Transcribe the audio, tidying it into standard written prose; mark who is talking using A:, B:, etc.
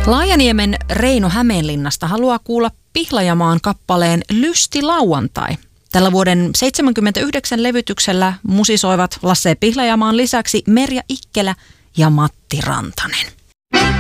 A: Laajaniemen Reino Hämeenlinnasta haluaa kuulla Pihlajamaan kappaleen Lysti lauantai. Tällä vuoden 79 levytyksellä musisoivat Lasse Pihlajamaan lisäksi Merja Ikkelä ja Matti Rantanen.